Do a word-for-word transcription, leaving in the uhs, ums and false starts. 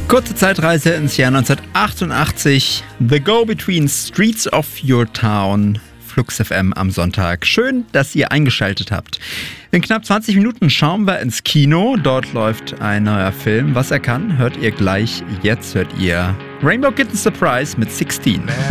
Kurze Zeitreise ins Jahr neunzehnhundertachtundachtzig. The Go-Between Streets of Your Town. Flux F M am Sonntag. Schön, dass ihr eingeschaltet habt. In knapp zwanzig Minuten schauen wir ins Kino. Dort läuft ein neuer Film. Was er kann, hört ihr gleich. Jetzt hört ihr Rainbow Kitten Surprise mit sechzehn.